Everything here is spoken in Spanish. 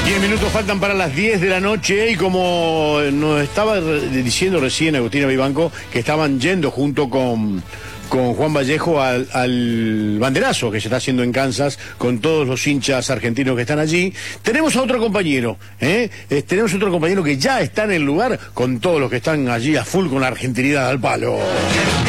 10 minutos faltan para las 10 de la noche y como nos estaba diciendo recién Agustina Vivanco, que estaban yendo junto con Juan Vallejo al banderazo que se está haciendo en Kansas con todos los hinchas argentinos que están allí. Tenemos a otro compañero, tenemos otro compañero que ya está en el lugar con todos los que están allí a full con la argentinidad al palo.